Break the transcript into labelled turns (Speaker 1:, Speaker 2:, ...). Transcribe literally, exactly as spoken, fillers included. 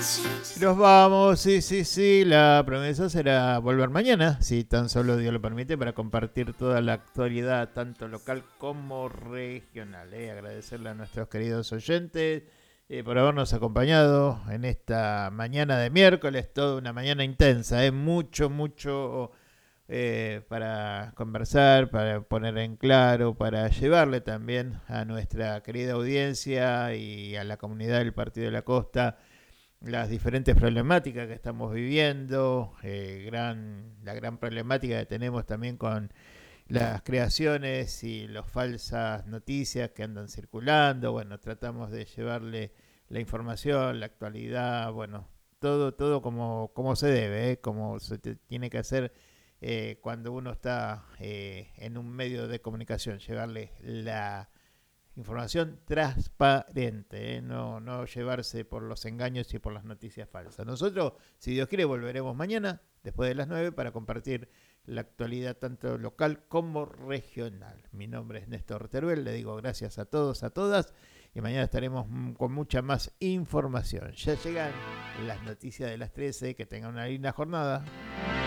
Speaker 1: Nos vamos, sí, sí, sí. La promesa será volver mañana, si tan solo Dios lo permite, para compartir toda la actualidad, tanto local como regional. Eh. Agradecerle a nuestros queridos oyentes eh, por habernos acompañado en esta mañana de miércoles, toda una mañana intensa, eh. mucho, mucho eh, para conversar, para poner en claro, para llevarle también a nuestra querida audiencia y a la comunidad del Partido de la Costa las diferentes problemáticas que estamos viviendo, eh, gran, la gran problemática que tenemos también con las creaciones y las falsas noticias que andan circulando. Bueno, tratamos de llevarle la información, la actualidad, bueno, todo, todo como, como se debe, ¿eh? Como se te tiene que hacer eh, cuando uno está eh, en un medio de comunicación, llevarle la información transparente, ¿eh? no, no llevarse por los engaños y por las noticias falsas. Nosotros, si Dios quiere, volveremos mañana, después de las nueve, para compartir la actualidad tanto local como regional. Mi nombre es Néstor Teruel, le digo gracias a todos, a todas, y mañana estaremos con mucha más información. Ya llegan las noticias de las trece, que tengan una linda jornada.